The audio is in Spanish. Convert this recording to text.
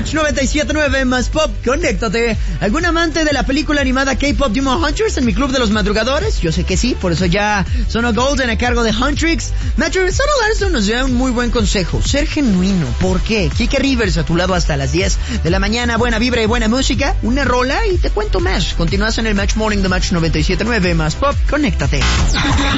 Match 97.9 más pop, conéctate. ¿Algún amante de la película animada K-Pop Demon Hunters en mi club de los madrugadores? Yo sé que sí, por eso ya sonó Golden a cargo de Huntrix. Metro Solo Larson nos da un muy buen consejo: ser genuino. ¿Por qué? Kike Rivers a tu lado hasta las 10 de la mañana. Buena vibra y buena música, una rola y te cuento más. Continúas en el Match Morning de Match 97.9 más pop, conéctate.